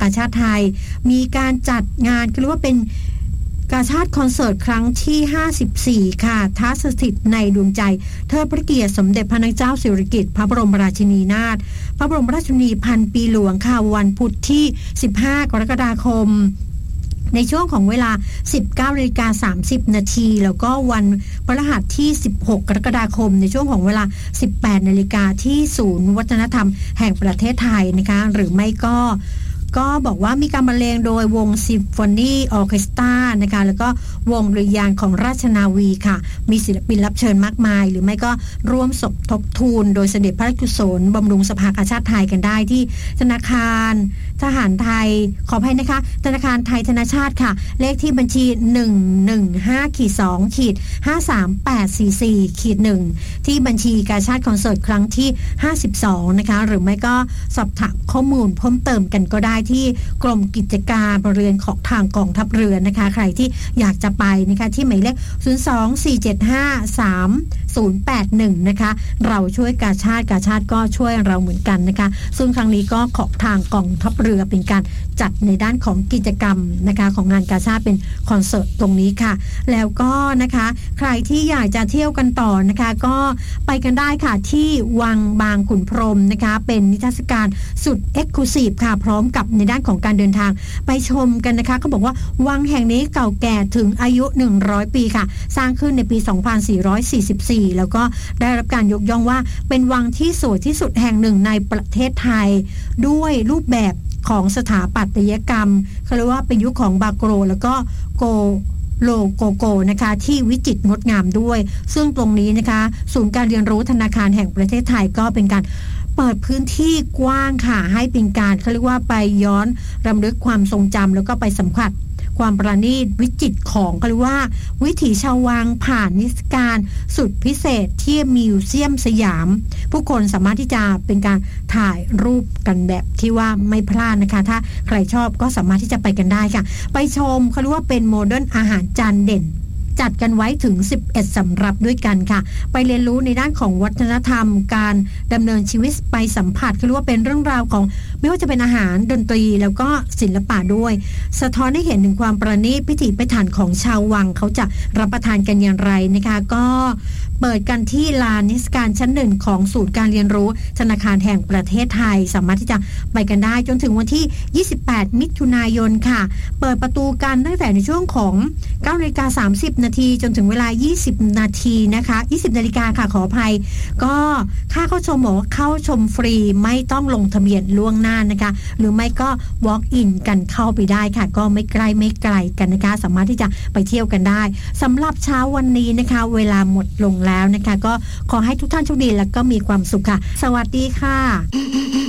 าชาติไทยมีการจัดงานเรียกว่าเป็นกาชาดคอนเสิร์ตครั้งที่54ค่ะท้าสถิตในดวงใจเทิดพระเกียรติสมเด็จพระนางเจ้าสิริกิติ์พระบรมราชินีนาถพระบรมราชชนนีพันปีหลวงค่ะวันพุธที่15กรกฎาคมในช่วงของเวลา 19:30 น.แล้วก็วันพฤหัสที่16กรกฎาคมในช่วงของเวลา 18 น.ที่ศูนย์วัฒนธรรมแห่งประเทศไทยนะคะหรือไม่ก็บอกว่ามีการบรรเลงโดยวงซิมโฟนีออร์เคสตรานะคะแล้วก็วงดุริยางค์ของราชนาวีค่ะมีศิลปินรับเชิญมากมายหรือไม่ก็ร่วมสมทบทุนโดยเสด็จพระราชกุศลบำรุงสภากาชาดไทยกันได้ที่ธนาคารทหารไทยขออภัยนะคะธนาคารไทยธนชาติค่ะเลขที่บัญชี 115-2-53844-1 ที่บัญชีกาชาดคอนเสิร์ตครั้งที่52นะคะหรือไม่ก็สอบถามข้อมูลเพิ่มเติมกันก็ได้ที่กรมกิจการพลเรือนของทางกองทัพเรือนะคะใครที่อยากจะไปนะคะที่หมายเลข 02-475-3081 นะคะเราช่วยกาชาดก็ช่วยเราเหมือนกันนะคะซึ่งครั้งนี้ก็ของทางกองทัพเรือเป็นการจัดในด้านของกิจกรรมนะคะของงานกาชาดเป็นคอนเสิร์ตตรงนี้ค่ะแล้วก็นะคะใครที่อยากจะเที่ยวกันต่อนะคะก็ไปกันได้ค่ะที่วังบางขุนพรหมนะคะเป็นนิทรรศการสุดเอ็กซ์คลูซีฟค่ะพร้อมกับในด้านของการเดินทางไปชมกันนะคะเขาบอกว่าวังแห่งนี้เก่าแก่ถึงอายุ100ปีค่ะสร้างขึ้นในปี 2444 แล้วก็ได้รับการยกย่องว่าเป็นวังที่สวยที่สุดแห่งหนึ่งในประเทศไทยด้วยรูปแบบของสถาปัตยกรรมเขาเรียกว่าเป็นยุคของบาโกรแล้วก็โกนะคะที่วิจิตรงดงามด้วยซึ่งตรงนี้นะคะศูนย์การเรียนรู้ธนาคารแห่งประเทศไทยก็เป็นการเปิดพื้นที่กว้างค่ะให้เป็นการเขาเรียกว่าไปย้อนรำลึกความทรงจำแล้วก็ไปสัมผัสความประณีตวิจิตรของเขาเรียกว่าวิถีชาววังผ่านนิทรรศการสุดพิเศษที่มิวเซียมสยามผู้คนสามารถที่จะเป็นการถ่ายรูปกันแบบที่ว่าไม่พลาดนะคะถ้าใครชอบก็สามารถที่จะไปกันได้ค่ะไปชมเขาเรียกว่าเป็นโมเดิร์นอาหารจานเด่นจัดกันไว้ถึง11สำรับด้วยกันค่ะไปเรียนรู้ในด้านของวัฒนธรรมการดำเนินชีวิตไปสัมผัสคือว่าเป็นเรื่องราวของไม่ว่าจะเป็นอาหารดนตรีแล้วก็ศิลปะด้วยสะท้อนให้เห็นถึงความประณีตพิถีพิถันของชาววังเขาจะรับประทานกันอย่างไรนะคะก็เปิดกันที่ลานนิทรรศการชั้นหนึ่งของศูนย์การเรียนรู้ธนาคารแห่งประเทศไทยสามารถที่จะไปกันได้จนถึงวันที่28มิถุนายนค่ะเปิดประตูกันตั้งแต่ในช่วงของ 9:30 น.จนถึงเวลา20 นาทีนะคะ20 นาฬิกาค่ะขออภัยก็ค่าเข้าชมบอกว่าเข้าชมฟรีไม่ต้องลงทะเบียนล่วงหน้านะคะหรือไม่ก็ walk in กันเข้าไปได้ค่ะก็ไม่ไกลกันนะคะสามารถที่จะไปเที่ยวกันได้สำหรับเช้าวันนี้นะคะเวลาหมดลงแล้วนะคะก็ขอให้ทุกท่านโชคดีแล้วก็มีความสุขค่ะสวัสดีค่ะ